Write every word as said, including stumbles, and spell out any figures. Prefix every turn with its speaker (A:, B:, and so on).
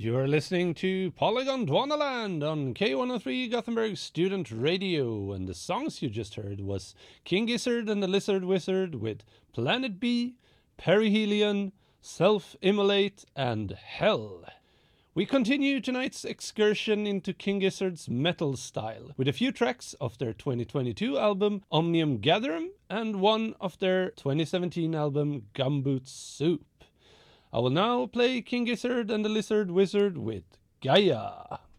A: You're listening to Polygon Dwanaland on K one oh three Gothenburg Student Radio, and the songs you just heard was King Gizzard and the Lizard Wizard with Planet B, Perihelion, Self-Immolate, and Hell. We continue tonight's excursion into King Gizzard's metal style with a few tracks of their twenty twenty-two album Omnium Gatherum and one of their twenty seventeen album Gumboot Soup. I will now play King Gizzard and the Lizard Wizard with Gaia.